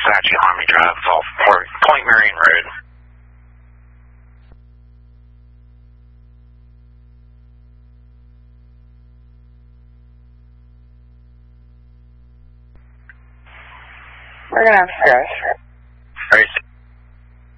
Apache Army Drive off Point Marion Road. We're going to have stress.